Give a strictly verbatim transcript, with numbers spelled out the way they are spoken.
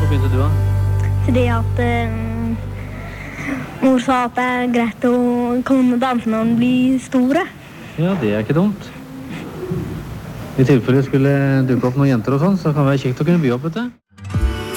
Hvorfor begynte du da? Fordi at um, mor sa at det er greit å kunne danse når man blir store. Ja, det er ikke dumt. I tilfelle skulle dukke opp noen jenter og sånn, så kan det være kjekt å kunne by opp, vet du.